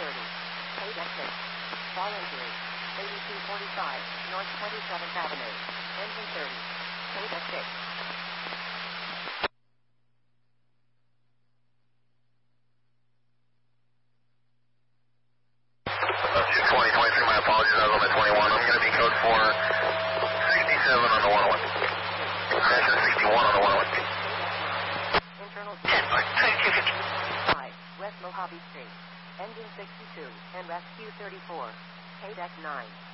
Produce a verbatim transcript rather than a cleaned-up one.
thirty. Paydeck six. Fall injury. eighty-two forty-five, North twenty-seventh Avenue. Engine thirty. Paydeck six. twenty twenty-three, my apologies, I was on the twenty-one. I'm going to be code for sixty-seven on the one oh one. Crash at sixty-one on the one oh one. Internal ten, two fifty. five, West Mojave Street. Engine sixty-two, and rescue thirty-four. Paydeck nine.